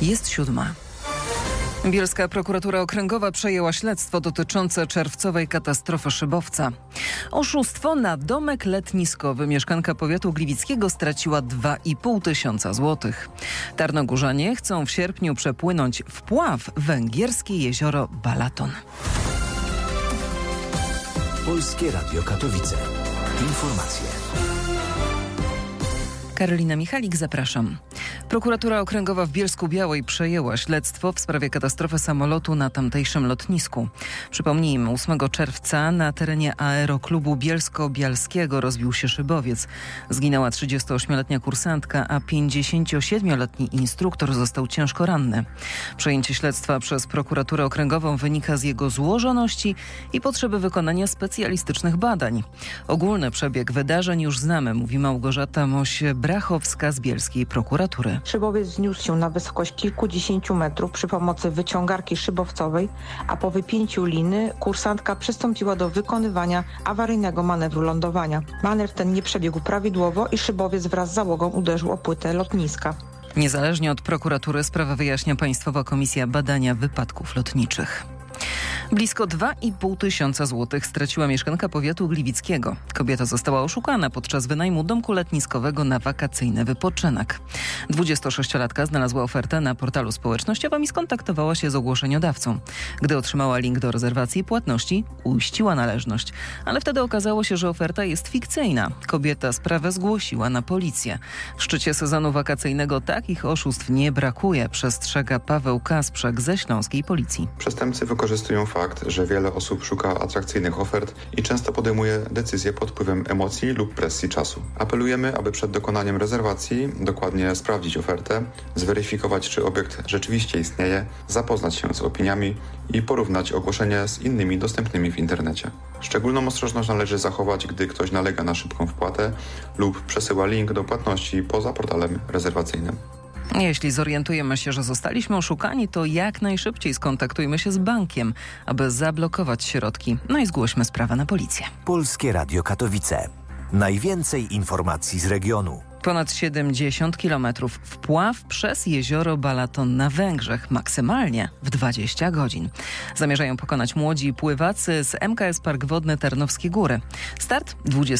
Jest 7. Bielska Prokuratura Okręgowa przejęła śledztwo dotyczące czerwcowej katastrofy szybowca. Oszustwo na domek letniskowy. Mieszkanka powiatu gliwickiego straciła 2,5 tysiąca złotych. Tarnogórzanie chcą w sierpniu przepłynąć w pław węgierskie jezioro Balaton. Polskie Radio Katowice. Informacje. Karolina Michalik, zapraszam. Prokuratura Okręgowa w Bielsku-Białej przejęła śledztwo w sprawie katastrofy samolotu na tamtejszym lotnisku. Przypomnijmy, 8 czerwca na terenie Aeroklubu Bielsko-Bialskiego rozbił się szybowiec. Zginęła 38-letnia kursantka, a 57-letni instruktor został ciężko ranny. Przejęcie śledztwa przez Prokuraturę Okręgową wynika z jego złożoności i potrzeby wykonania specjalistycznych badań. Ogólny przebieg wydarzeń już znamy, mówi Małgorzata Moś-Brachowska z Bielskiej Prokuratury. Szybowiec wzniósł się na wysokość kilkudziesięciu metrów przy pomocy wyciągarki szybowcowej, a po wypięciu liny kursantka przystąpiła do wykonywania awaryjnego manewru lądowania. Manewr ten nie przebiegł prawidłowo i szybowiec wraz z załogą uderzył o płytę lotniska. Niezależnie od prokuratury sprawę wyjaśnia Państwowa Komisja Badania Wypadków Lotniczych. Blisko 2,5 tysiąca złotych straciła mieszkanka powiatu gliwickiego. Kobieta została oszukana podczas wynajmu domku letniskowego na wakacyjny wypoczynek. 26-latka znalazła ofertę na portalu społecznościowym i skontaktowała się z ogłoszeniodawcą. Gdy otrzymała link do rezerwacji i płatności, uiściła należność. Ale wtedy okazało się, że oferta jest fikcyjna. Kobieta sprawę zgłosiła na policję. W szczycie sezonu wakacyjnego takich oszustw nie brakuje, przestrzega Paweł Kasprzak ze Śląskiej Policji. Przestępcy wykorzystują fakt, że wiele osób szuka atrakcyjnych ofert i często podejmuje decyzje pod wpływem emocji lub presji czasu. Apelujemy, aby przed dokonaniem rezerwacji dokładnie sprawdzić ofertę, zweryfikować, czy obiekt rzeczywiście istnieje, zapoznać się z opiniami i porównać ogłoszenie z innymi dostępnymi w internecie. Szczególną ostrożność należy zachować, gdy ktoś nalega na szybką wpłatę lub przesyła link do płatności poza portalem rezerwacyjnym. Jeśli zorientujemy się, że zostaliśmy oszukani, to jak najszybciej skontaktujmy się z bankiem, aby zablokować środki. No i zgłośmy sprawę na policję. Polskie Radio Katowice. Najwięcej informacji z regionu. Ponad 70 kilometrów wpław przez jezioro Balaton na Węgrzech, maksymalnie w 20 godzin. Zamierzają pokonać młodzi pływacy z MKS Park Wodny Tarnowskie Góry. Start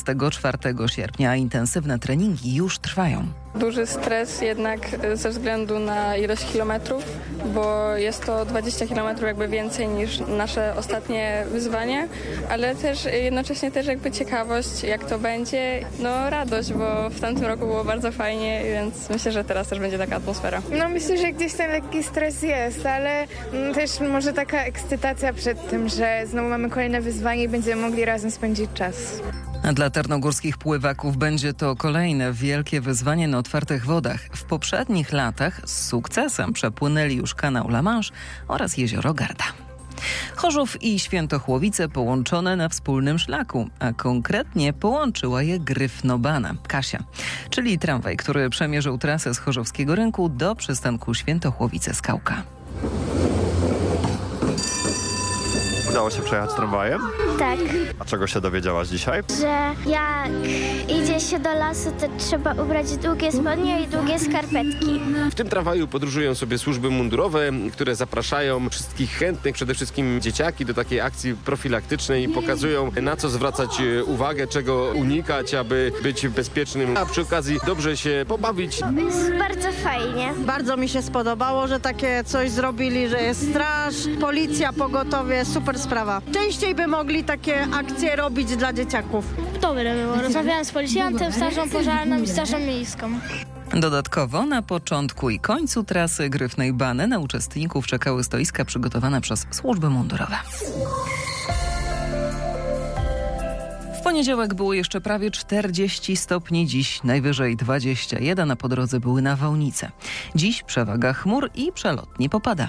24 sierpnia, a intensywne treningi już trwają. Duży stres jednak ze względu na ilość kilometrów, bo jest to 20 kilometrów jakby więcej niż nasze ostatnie wyzwanie, ale też jednocześnie też jakby ciekawość, jak to będzie, no radość, bo w tamtym roku było bardzo fajnie, więc myślę, że teraz też będzie taka atmosfera. No myślę, że gdzieś tam lekki stres jest, ale też może taka ekscytacja przed tym, że znowu mamy kolejne wyzwanie i będziemy mogli razem spędzić czas. A dla tarnogórskich pływaków będzie to kolejne wielkie wyzwanie na otwartych wodach. W poprzednich latach z sukcesem przepłynęli już kanał La Manche oraz jezioro Garda. Chorzów i Świętochłowice połączone na wspólnym szlaku, a konkretnie połączyła je Gryfnobana, Kasia, czyli tramwaj, który przemierzył trasę z Chorzowskiego Rynku do przystanku Świętochłowice-Skałka. Udało się przejechać tramwajem? Tak. A czego się dowiedziałaś dzisiaj? Że jak idzie się do lasu, to trzeba ubrać długie spodnie i długie skarpetki. W tym tramwaju podróżują sobie służby mundurowe, które zapraszają wszystkich chętnych, przede wszystkim dzieciaki, do takiej akcji profilaktycznej i pokazują, na co zwracać uwagę, czego unikać, aby być bezpiecznym, a przy okazji dobrze się pobawić. Jest bardzo fajnie. Bardzo mi się spodobało, że takie coś zrobili, że jest straż, policja, pogotowie, super sprawa. Częściej by mogli takie akcje robić dla dzieciaków. Dobre było. Rozmawiałam z policjantem, strażą pożarną i strażą miejską. Dodatkowo na początku i końcu trasy Gryfnej Bany na uczestników czekały stoiska przygotowane przez służby mundurowe. W poniedziałek było jeszcze prawie 40 stopni, dziś najwyżej 21, a po drodze były nawałnice. Dziś przewaga chmur i przelotnie popada.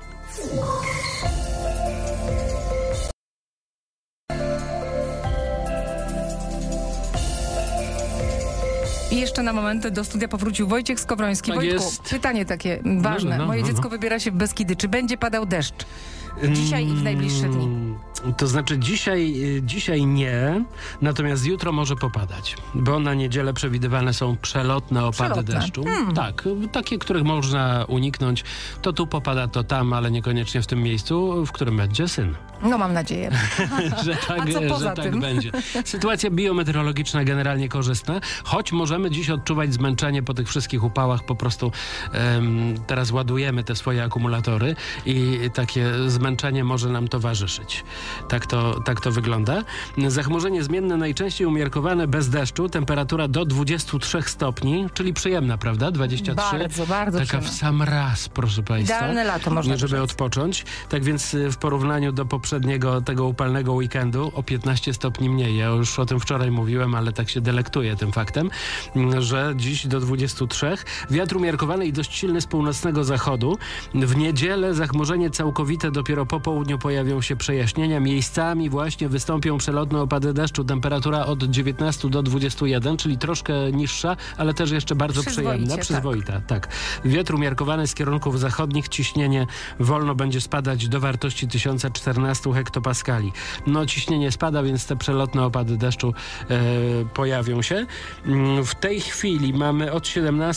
I jeszcze na moment do studia powrócił Wojciech Skowroński. Tak Wojtku, jest. pytanie takie ważne. Moje dziecko wybiera się w Beskidy. Czy będzie padał deszcz? Dzisiaj i w najbliższe dni. To znaczy dzisiaj nie, natomiast jutro może popadać, bo na niedzielę przewidywane są przelotne opady deszczu. Tak, takie, których można uniknąć. To tu popada, to tam, ale niekoniecznie w tym miejscu, w którym będzie syn. No mam nadzieję. że tak będzie. Sytuacja biometeorologiczna generalnie korzystna, choć możemy dziś odczuwać zmęczenie po tych wszystkich upałach. Po prostu teraz ładujemy te swoje akumulatory i takie zmęczenie może nam towarzyszyć. Tak to wygląda. Zachmurzenie zmienne, najczęściej umiarkowane, bez deszczu. Temperatura do 23 stopni, czyli przyjemna, prawda? 23. Bardzo Taka przyjemna. w sam raz, proszę Państwa. Idealne lato można żeby odpocząć. Tak więc w porównaniu do poprzedniego, tego upalnego weekendu o 15 stopni mniej. Ja już o tym wczoraj mówiłem, ale tak się delektuję tym faktem, że dziś do 23. Wiatr umiarkowany i dość silny z północnego zachodu. W niedzielę zachmurzenie całkowite, dopiero po południu pojawią się przejaśnienia. Miejscami właśnie wystąpią przelotne opady deszczu. Temperatura od 19 do 21, czyli troszkę niższa, ale też jeszcze bardzo przyjemna. Przyzwoita, tak. Wiatr umiarkowany z kierunków zachodnich. Ciśnienie wolno będzie spadać do wartości 1014 hektopaskali. No ciśnienie spada, więc te przelotne opady deszczu pojawią się. W tej chwili mamy od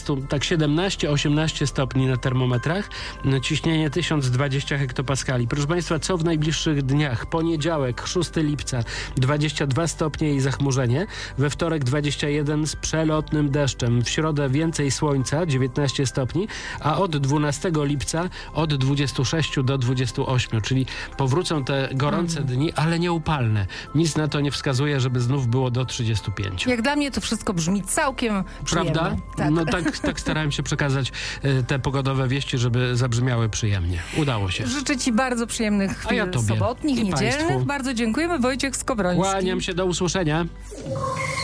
17-18 stopni na termometrach. Ciśnienie 1020 hektopaskali. Proszę Państwa, co w najbliższych dniach? Poniedziałek, 6 lipca, 22 stopnie i zachmurzenie. We wtorek 21 z przelotnym deszczem. W środę więcej słońca, 19 stopni, a od 12 lipca od 26 do 28, czyli powrócą te gorące dni, ale nieupalne. Nic na to nie wskazuje, żeby znów było do 35. Jak dla mnie to wszystko brzmi całkiem przyjemnie. Prawda? Tak. No tak starałem się przekazać te pogodowe wieści, żeby zabrzmiały przyjemnie. Udało się. Życzę Ci bardzo przyjemnych chwil sobotnich, niedzielnych. Bardzo dziękujemy. Wojciech Skowroński. Kłaniam się, do usłyszenia.